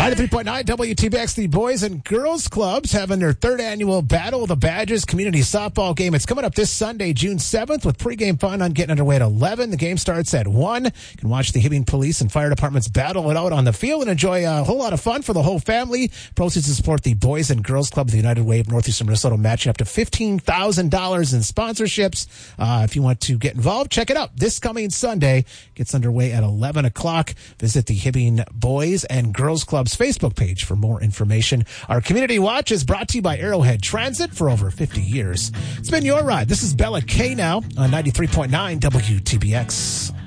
93.9 WTBX, the Boys and Girls Clubs having their third annual Battle of the Badges community softball game. It's coming up this Sunday, June 7th, with pregame fun on getting underway at 11. The game starts at 1. You can watch the Hibbing Police and Fire Departments battle it out on the field and enjoy a whole lot of fun for the whole family. Proceeds to support the Boys and Girls Club of the United Way of Northeastern Minnesota, matching up to $15,000 in sponsorships. If you want to get involved, check it out. This coming Sunday gets underway at 11 o'clock. Visit the Hibbing Boys and Girls Club's Facebook page for more information. Our Community Watch is brought to you by Arrowhead Transit for over 50 years. It's been your ride. This is Bella K now on 93.9 WTBX.